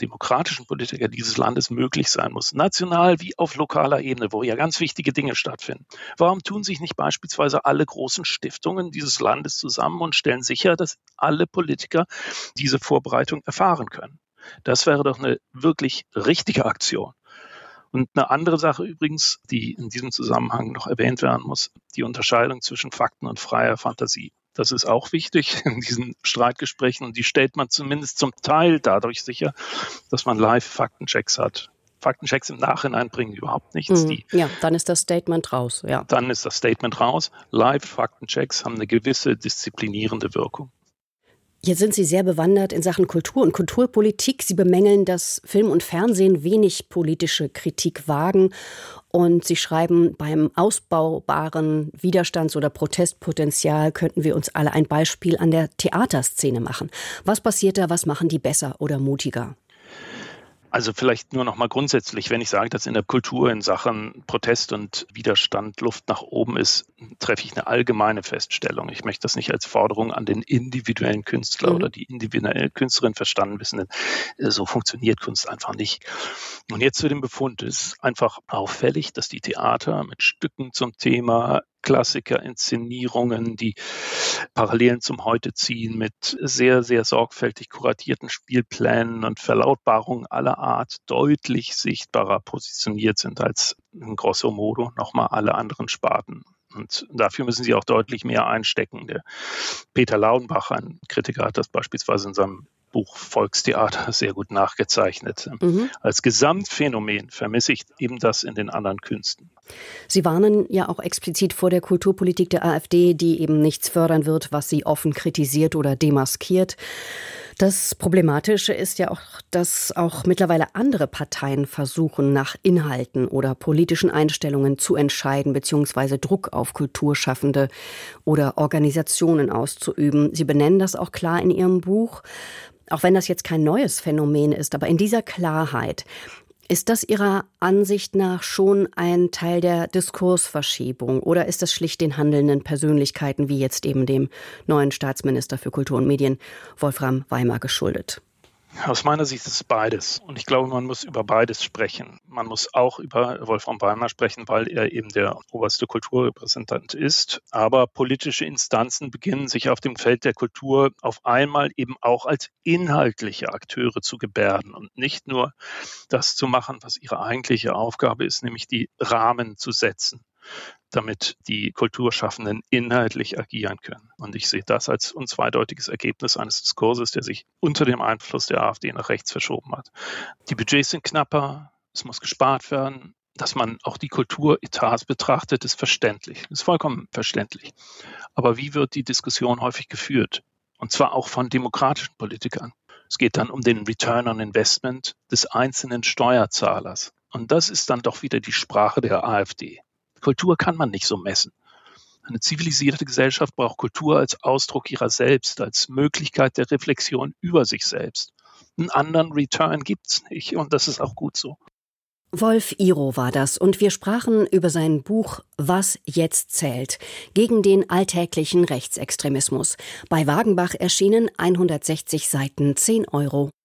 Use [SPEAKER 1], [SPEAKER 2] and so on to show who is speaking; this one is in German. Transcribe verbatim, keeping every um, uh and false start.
[SPEAKER 1] demokratischen Politiker dieses Landes möglich sein muss, national wie auf lokaler Ebene, wo ja ganz wichtige Dinge stattfinden. Warum tun sich nicht beispielsweise alle großen Stiftungen dieses Landes zusammen und stellen sicher, dass alle Politiker diese Vorbereitung erfahren können? Das wäre doch eine wirklich richtige Aktion. Und eine andere Sache übrigens, die in diesem Zusammenhang noch erwähnt werden muss, die Unterscheidung zwischen Fakten und freier Fantasie. Das ist auch wichtig in diesen Streitgesprächen und die stellt man zumindest zum Teil dadurch sicher, dass man Live-Faktenchecks hat. Faktenchecks im Nachhinein bringen überhaupt nichts.
[SPEAKER 2] Mhm.
[SPEAKER 1] Die,
[SPEAKER 2] ja, dann ist das Statement raus. Ja.
[SPEAKER 1] Dann ist das Statement raus. Live-Faktenchecks haben eine gewisse disziplinierende Wirkung.
[SPEAKER 2] Jetzt sind Sie sehr bewandert in Sachen Kultur und Kulturpolitik. Sie bemängeln, dass Film und Fernsehen wenig politische Kritik wagen. Und Sie schreiben, beim ausbaubaren Widerstands- oder Protestpotenzial könnten wir uns alle ein Beispiel an der Theaterszene machen. Was passiert da? Was machen die besser oder mutiger?
[SPEAKER 1] Also vielleicht nur noch mal grundsätzlich, wenn ich sage, dass in der Kultur in Sachen Protest und Widerstand Luft nach oben ist, treffe ich eine allgemeine Feststellung. Ich möchte das nicht als Forderung an den individuellen Künstler mhm. oder die individuelle Künstlerin verstanden wissen, denn so funktioniert Kunst einfach nicht. Und jetzt zu dem Befund. Es ist einfach auffällig, dass die Theater mit Stücken zum Thema Klassiker, Inszenierungen, die Parallelen zum Heute ziehen, mit sehr, sehr sorgfältig kuratierten Spielplänen und Verlautbarungen aller Art deutlich sichtbarer positioniert sind als in grosso modo nochmal alle anderen Sparten. Und dafür müssen sie auch deutlich mehr einstecken. Der Peter Laudenbach, ein Kritiker, hat das beispielsweise in seinem Buch Volkstheater sehr gut nachgezeichnet. Mhm. Als Gesamtphänomen vermisse ich eben das in den anderen Künsten.
[SPEAKER 2] Sie warnen ja auch explizit vor der Kulturpolitik der AfD, die eben nichts fördern wird, was sie offen kritisiert oder demaskiert. Das Problematische ist ja auch, dass auch mittlerweile andere Parteien versuchen, nach Inhalten oder politischen Einstellungen zu entscheiden bzw. Druck auf Kulturschaffende oder Organisationen auszuüben. Sie benennen das auch klar in Ihrem Buch, auch wenn das jetzt kein neues Phänomen ist, aber in dieser Klarheit. Ist das Ihrer Ansicht nach schon ein Teil der Diskursverschiebung oder ist das schlicht den handelnden Persönlichkeiten wie jetzt eben dem neuen Staatsminister für Kultur und Medien, Wolfram Weimar, geschuldet?
[SPEAKER 1] Aus meiner Sicht ist es beides. Und ich glaube, man muss über beides sprechen. Man muss auch über Wolfram Weimar sprechen, weil er eben der oberste Kulturrepräsentant ist. Aber politische Instanzen beginnen sich auf dem Feld der Kultur auf einmal eben auch als inhaltliche Akteure zu gebärden und nicht nur das zu machen, was ihre eigentliche Aufgabe ist, nämlich die Rahmen zu setzen, damit die Kulturschaffenden inhaltlich agieren können. Und ich sehe das als unzweideutiges Ergebnis eines Diskurses, der sich unter dem Einfluss der AfD nach rechts verschoben hat. Die Budgets sind knapper, es muss gespart werden. Dass man auch die Kulturetats betrachtet, ist verständlich, ist vollkommen verständlich. Aber wie wird die Diskussion häufig geführt? Und zwar auch von demokratischen Politikern. Es geht dann um den Return on Investment des einzelnen Steuerzahlers. Und das ist dann doch wieder die Sprache der AfD. Kultur kann man nicht so messen. Eine zivilisierte Gesellschaft braucht Kultur als Ausdruck ihrer selbst, als Möglichkeit der Reflexion über sich selbst. Einen anderen Return gibt's nicht und das ist auch gut so.
[SPEAKER 2] Wolf Iro war das und wir sprachen über sein Buch Was jetzt zählt, gegen den alltäglichen Rechtsextremismus. Bei Wagenbach erschienen hundertsechzig Seiten, zehn Euro.